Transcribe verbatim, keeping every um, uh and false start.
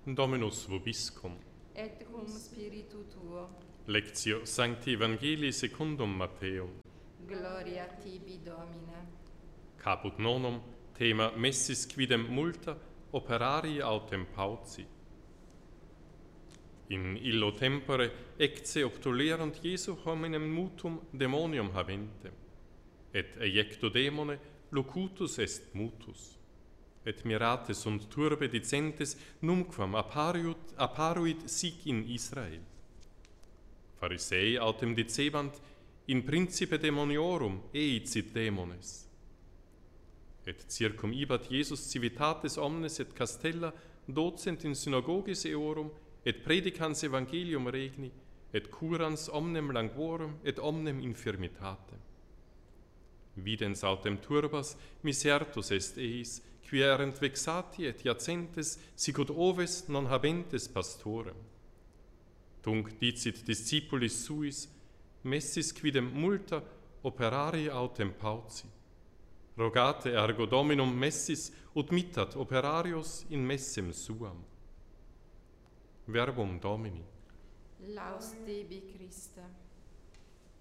Dominus vobiscum. Et cum spiritu tuo. Lectio Sancti Evangelii secundum Matteum. Gloria tibi, Domine. Caput nonum, thema messis quidem multa operarii autem pauci. In illo tempore ecce obtulerunt Jesu hominem mutum demonium haventem, et eiecto demone locutus est mutus. Et mirate sunt turbe dicentes numquam appariut, apparuit sic in Israel. Pharisei autem dicebant in principe demoniorum eicit demones. Et circum ibat Jesus civitates omnes et castella docent in synagogis eorum et predicans evangelium regni et curans omnem languorum et omnem infirmitatem. Videns autem turbas misertus est eis, qui erent vexati et iacentes sicut oves non habentes pastorem. Tunc dicit discipulis suis, messis quidem multa operarii autem pauci. Rogate ergo Dominum messis ut mittat operarios in messem suam. Verbum Domini. Laus tibi, Christe.